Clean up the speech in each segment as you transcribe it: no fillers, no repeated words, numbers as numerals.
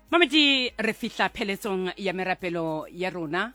Mamedi re fihla pheletsong ya merapelo ya rona.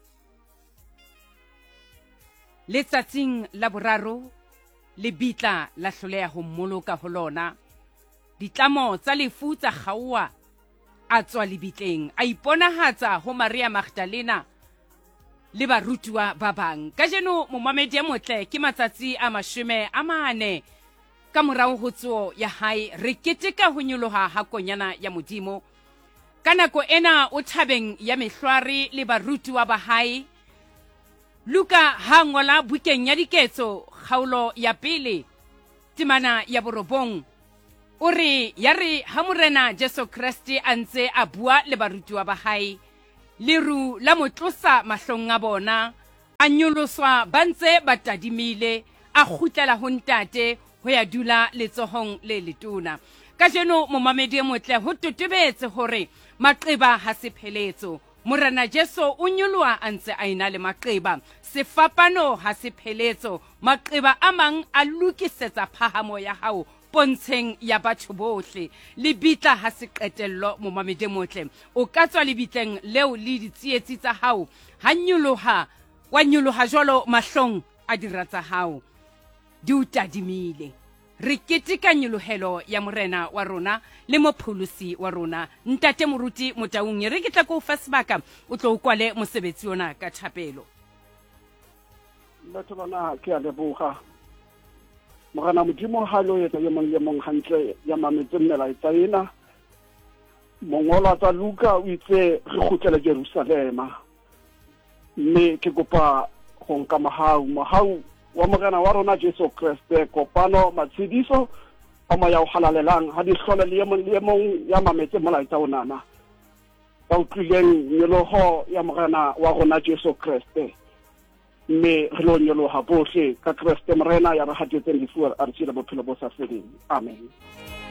Letsatsing la boraro le bitla la hloleha ho mmoloka ho lona. Ditlamo tsa lefu tsa kgaowa a tswa lebitleng a iponahatsa ho Maria Magdalena le barutuwa ba bang. Kajeno momamedi ya motle ke matsatsi a 40 ka morao ho tso ya hae re keteka ho nyoloha ha konyana ya modimo. Ka nako ena o thabeng ya mehlware le barutuwa ba hae. Luka ha ngola bukeng ya diketso kgaolo ya pele temana ya borobong o re ya re ha morena Jesu Kriste a ntse a bua le barutuwa ba hae leru la motlosa mahlong a bona a nyoloswa ba ntse ba tadimile a kgutlela ho ntate ho ya dula letsohong le letona. Kajeno momamedi motle ho totobetse hore maqeba ha se pheletso. Morena Jesu o nyoloha a ntse a ena le maqeba. Sefapano ha se pheletso. Maqeba a mang a lokisetsa phahamo ya hao pontsheng ya batho bohle. Lebitla ha se qetello momamedi motle. O ka tswa lebitleng leo le ditsietsi tsa hao. Ha nyoloha wa nyoloha jwalo mahlong a diratsa hao. Di o tadimile. Re keteka nyolohelo ya morena wa rona le mopholosi wa rona ntate moruti Motaung. Re ke tla go fa sebaka o tlo kwale mosebetsi ona ka thapelo. Batho bana ke a leboga morena modimo ha lo etsa ye mong hantle ya mametse mmela etsa ena mongolo tsa Luka o itse re kgutlela Jerusalema mme ke kopa go nka mahau wa morena wa rona Jesu Kriste kopano matshidiso a mo ya o halalelang ha di hlole le mong ya mametse molaetsa onana ba utlileng nyoloho ya morena wa rona Jesu Kriste mme re lo nyoloha bohle ka Kriste morena ya re hatetseng lefu a re tshela bophelo bo sa feleng. Amen.